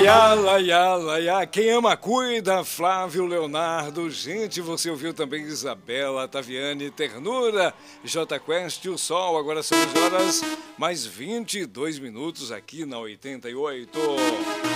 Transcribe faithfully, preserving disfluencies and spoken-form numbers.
laiá, laiá, laiá. Quem ama cuida, Flávio Leonardo. Gente, você ouviu também Isabela, Taviane, Ternura, J Quest, o Sol. Agora são as horas mais vinte e dois minutos aqui na oitenta e oito.